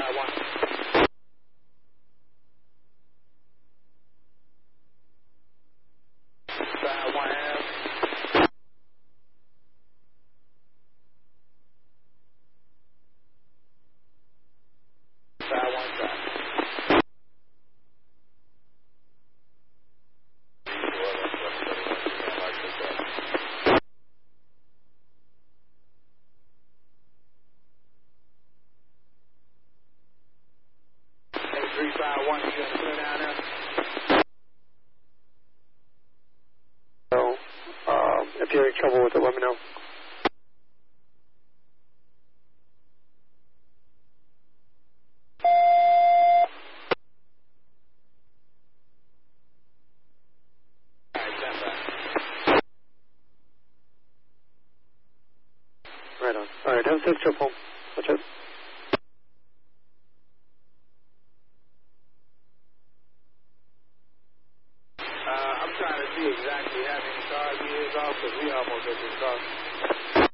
If you're in trouble with it, let me know. Right on. All right, have a safe trip home. Watch out. I'm trying to see exactly how many cars he is off, because we almost at this car.